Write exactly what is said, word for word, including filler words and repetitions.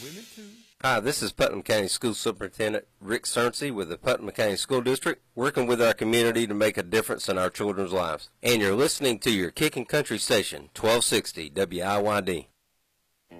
women too. Hi, this is Putnam County School Superintendent Rick Cernsey with the Putnam County School District, working with our community to make a difference in our children's lives. And you're listening to your Kickin' Country station, twelve sixty W I Y D.